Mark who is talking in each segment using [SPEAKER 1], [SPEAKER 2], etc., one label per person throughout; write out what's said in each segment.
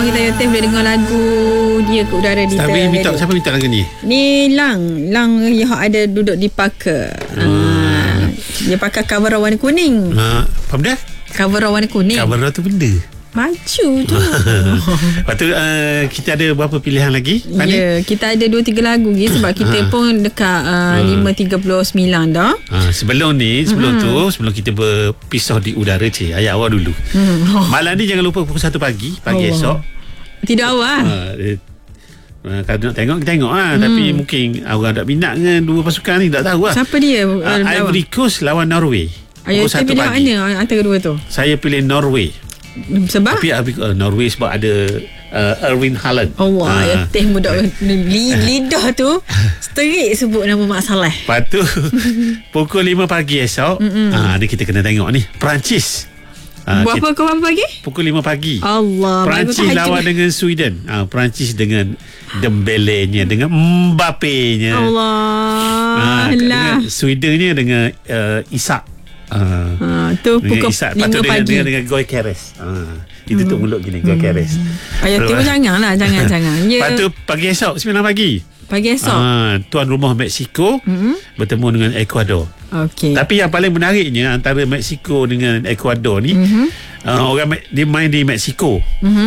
[SPEAKER 1] kawan kita Yoteh boleh dengar lagu dia ke udara di
[SPEAKER 2] Siapa minta lagu ni?
[SPEAKER 1] Ni Lang yang ada duduk di Parker. Dia pakai cover warna kuning.
[SPEAKER 2] Apa benda?
[SPEAKER 1] Cover warna kuning.
[SPEAKER 2] Cover tu benda
[SPEAKER 1] baju tu.
[SPEAKER 2] Lepas tu kita ada berapa pilihan lagi?
[SPEAKER 1] Ya, kita ada 2-3 lagu lagi. Sebab kita pun dekat 5.39 dah.
[SPEAKER 2] Sebelum Sebelum kita berpisah di udara, ayat awal dulu. Malam ni jangan lupa pukul 1 pagi esok.
[SPEAKER 1] Tidak awal.
[SPEAKER 2] Kalau nak tengok, kita tengok lah. Tapi mungkin orang tak minat dengan dua pasukan ni, tak tahu lah.
[SPEAKER 1] Siapa dia?
[SPEAKER 2] Ivory Coast lawan Norway.
[SPEAKER 1] Ayah pilih mana antara dua tu?
[SPEAKER 2] Saya pilih Norway.
[SPEAKER 1] Sebab?
[SPEAKER 2] Tapi Norway sebab ada Erwin Haaland.
[SPEAKER 1] Ya teh muda lidah tu sterik sebut nama Mak Saleh.
[SPEAKER 2] Lepas tu pukul 5 pagi esok ni kita kena tengok ni Perancis.
[SPEAKER 1] Berapa pagi?
[SPEAKER 2] Pukul 5 pagi.
[SPEAKER 1] Allah,
[SPEAKER 2] Perancis lawan dengan Sweden. Perancis dengan Dembele-nya, dengan Mbappe-nya.
[SPEAKER 1] Allah.
[SPEAKER 2] Dengan Sweden-nya dengan Isak.
[SPEAKER 1] Tu pukul 5 pagi
[SPEAKER 2] dengan Goy Keres. Itu tu mulut gini, Goy Keres.
[SPEAKER 1] Ayah tu jangan.
[SPEAKER 2] Lepas tu pagi esok 9 pagi.
[SPEAKER 1] Pagi esok
[SPEAKER 2] tuan rumah Mexico bertemu dengan Ecuador.
[SPEAKER 1] Okay.
[SPEAKER 2] Tapi yang paling menariknya antara Mexico dengan Ecuador ni, orang dia main di Mexico.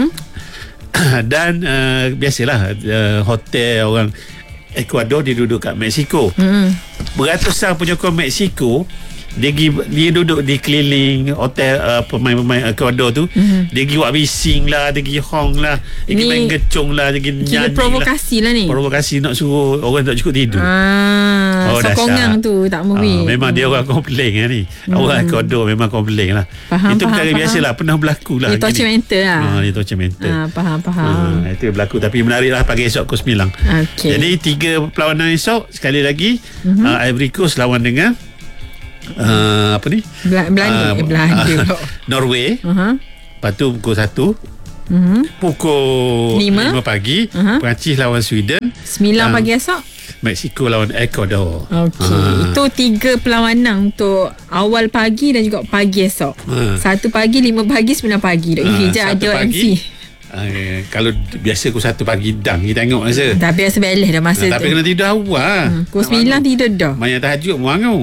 [SPEAKER 2] Dan biasalah hotel orang Ecuador dia duduk kat Mexico. Beratusan penyokong Mexico dia duduk di keliling hotel pemain-pemain Ecuador tu. Dia pergi buat bising lah, dia pergi hong lah, dia pergi main gecong lah, dia pergi nyanyi
[SPEAKER 1] provokasi lah ni.
[SPEAKER 2] Provokasi nak suruh orang tak cukup tidur.
[SPEAKER 1] Sokongan tu tak movie.
[SPEAKER 2] Memang dia orang komplain lah ni. Orang Ecuador memang komplain lah. Itu perkara biasa lah, pernah berlaku lah.
[SPEAKER 1] Dia torture mental lah.
[SPEAKER 2] Dia torture mental.
[SPEAKER 1] Faham.
[SPEAKER 2] Itu berlaku. Tapi menarik lah pagi esok pukul 9. Jadi 3 perlawanan esok. Sekali lagi Ivory Coast lawan dengan apa ni?
[SPEAKER 1] Belanda.
[SPEAKER 2] Norway. Lepas tu pukul 1. Pukul 5 pagi Perancis lawan Sweden.
[SPEAKER 1] 9 pagi esok
[SPEAKER 2] Mexico lawan Ecuador.
[SPEAKER 1] Itu 3 perlawanan untuk awal pagi dan juga pagi esok. 1 pagi, 5 pagi, 9 pagi. Hijau ada MC.
[SPEAKER 2] Kalau biasa pukul 1 pagi kita tengok masa.
[SPEAKER 1] Dah biasa belah dah masa tu.
[SPEAKER 2] Tapi kena tidur awal.
[SPEAKER 1] Pukul 9 tidur dah.
[SPEAKER 2] Banyak tahajud mengangu.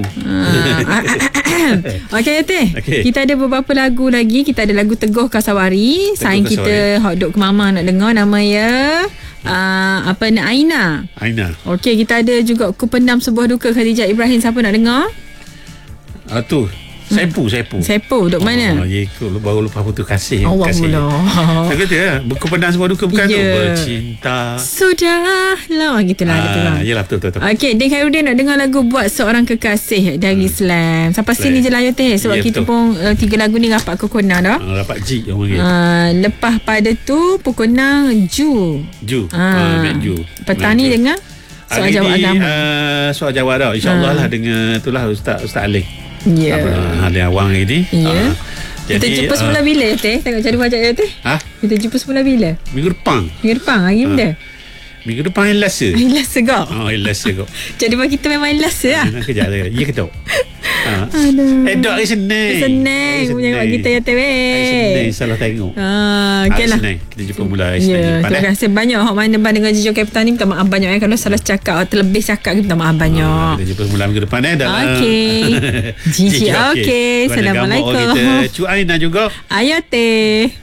[SPEAKER 1] Okey Teh. Kita ada beberapa lagu lagi. Kita ada lagu Teguh Kasawari. Sayang kita hot dog ke mama nak dengar nama ya. Aina. Okey, kita ada juga Ku Pendam Sebuah Duka Khadijah Ibrahim. Siapa nak dengar?
[SPEAKER 2] Tu Sepo duduk mana? Baru lepas putus kasih. Saya kata Ku Pendam Sebuah Duka bukan tu Bercinta
[SPEAKER 1] Sudahlah gitulah.
[SPEAKER 2] Yelah betul.
[SPEAKER 1] Okey, Din Khairuddin nak dengar lagu Buat Seorang Kekasih dari Slam. Sampai sini je lah Teh. Sebab kita pun 3 lagu ni rapat kokona dah.
[SPEAKER 2] Rapat G orang
[SPEAKER 1] lepas pada tu pukul 6 Ju. Petang ni dengan soal jawab agama.
[SPEAKER 2] Soal jawab dah. InsyaAllah lah dengan itulah Ustaz Alif. Alif Awang ini.
[SPEAKER 1] Kita jumpa semula bila Teh? Tengok cara baca Teh. Kita jumpa semula bila?
[SPEAKER 2] Minggu depan
[SPEAKER 1] hari benda.
[SPEAKER 2] Minggu depan hari Selasa. Selasa kau.
[SPEAKER 1] Jadi bagi kita memang Selasa lah.
[SPEAKER 2] Kejap lagi. Ya ke tak? Dok hari Senin
[SPEAKER 1] punya buat kita Teh.
[SPEAKER 2] Hari Senin salah tengok.
[SPEAKER 1] Okey lah.
[SPEAKER 2] Kita jumpa mula hari Senin.
[SPEAKER 1] Terima kasih banyak hok mana dengan Jijo Kapitan ni. Minta maaf banyak kalau salah cakap terlebih cakap kita minta maaf banyak.
[SPEAKER 2] Kita jumpa mula minggu depan
[SPEAKER 1] Okey. Jijo okey. Assalamualaikum.
[SPEAKER 2] Kita Cu Aina juga.
[SPEAKER 1] Ayo Teh.